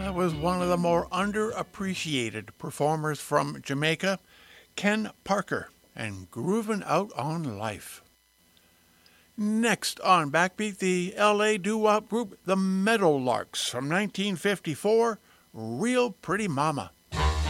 That was one of the more underappreciated performers from Jamaica, Ken Parker, and Groovin' Out on Life. Next on Backbeat, the LA doo-wop group The Meadowlarks from 1954, Real Pretty Mama.